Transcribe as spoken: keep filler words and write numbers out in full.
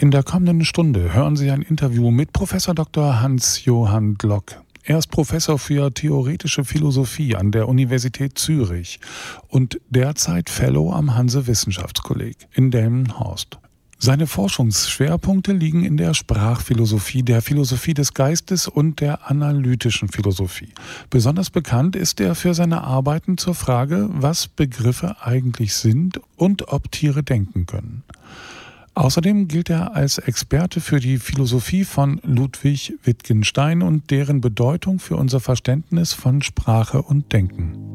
In der kommenden Stunde hören Sie ein Interview mit Professor Doktor Hans-Johann Glock. Er ist Professor für theoretische Philosophie an der Universität Zürich und derzeit Fellow am Hanse-Wissenschaftskolleg in Delmenhorst. Seine Forschungsschwerpunkte liegen in der Sprachphilosophie, der Philosophie des Geistes und der analytischen Philosophie. Besonders bekannt ist er für seine Arbeiten zur Frage, was Begriffe eigentlich sind und ob Tiere denken können. Außerdem gilt er als Experte für die Philosophie von Ludwig Wittgenstein und deren Bedeutung für unser Verständnis von Sprache und Denken.